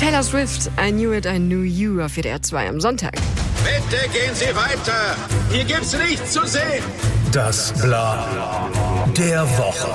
Taylor Swift, I Knew It, I Knew You auf WDR 2 am Sonntag. Bitte gehen Sie weiter. Hier gibt's nichts zu sehen. Das Bla der Woche.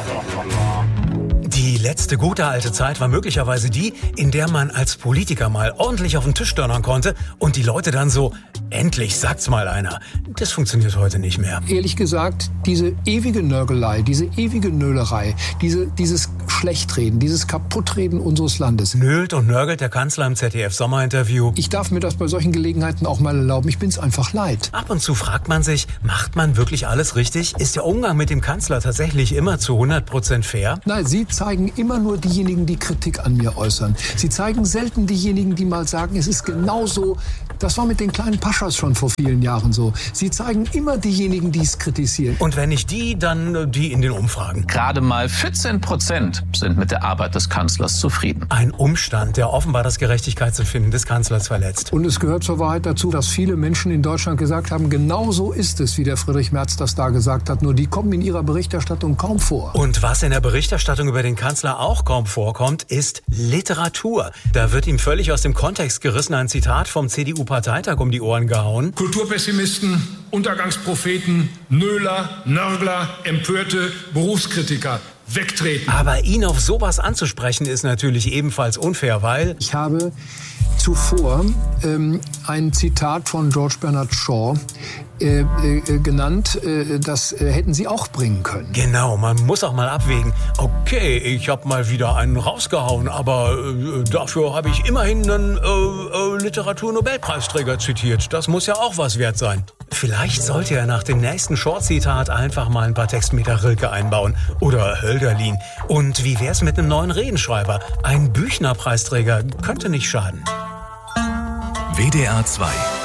Die letzte gute alte Zeit war möglicherweise die, in der man als Politiker mal ordentlich auf den Tisch donnern konnte und die Leute dann so, endlich sagt's mal einer. Das funktioniert heute nicht mehr. Ehrlich gesagt, diese ewige Nörgelei, diese ewige Nölerei, dieses Schlechtreden, dieses Kaputtreden unseres Landes. Nölt und nörgelt der Kanzler im ZDF-Sommerinterview. Ich darf mir das bei solchen Gelegenheiten auch mal erlauben. Ich bin's einfach leid. Ab und zu fragt man sich, macht man wirklich alles richtig? Ist der Umgang mit dem Kanzler tatsächlich immer zu 100% fair? Nein, Sie zeigen immer nur diejenigen, die Kritik an mir äußern. Sie zeigen selten diejenigen, die mal sagen, es ist genauso. Das war mit den kleinen Paschas schon vor vielen Jahren so. Sie zeigen immer diejenigen, die es kritisieren. Und wenn nicht die, dann die in den Umfragen. Gerade mal 14% sind mit der Arbeit des Kanzlers zufrieden. Ein Umstand, der offenbar das Gerechtigkeitsempfinden des Kanzlers verletzt. Und es gehört zur Wahrheit dazu, dass viele Menschen in Deutschland gesagt haben, genau so ist es, wie der Friedrich Merz das da gesagt hat. Nur die kommen in ihrer Berichterstattung kaum vor. Und was in der Berichterstattung über den Kanzler auch kaum vorkommt, ist Literatur. Da wird ihm völlig aus dem Kontext gerissen ein Zitat vom CDU-Parteitag um die Ohren gehauen. Kulturpessimisten, Untergangspropheten, Nöler, Nörgler, Empörte, Berufskritiker. Wegtreten. Aber ihn auf sowas anzusprechen ist natürlich ebenfalls unfair, weil... Ich habe zuvor ein Zitat von George Bernard Shaw genannt, das hätten Sie auch bringen können. Genau, man muss auch mal abwägen. Okay, ich habe mal wieder einen rausgehauen, aber dafür habe ich immerhin einen Literaturnobelpreisträger zitiert. Das muss ja auch was wert sein. Vielleicht sollte er nach dem nächsten Short-Zitat einfach mal ein paar Textmeter Rilke einbauen. Oder Hölderlin. Und wie wär's mit einem neuen Redenschreiber? Ein Büchner-Preisträger könnte nicht schaden. WDR 2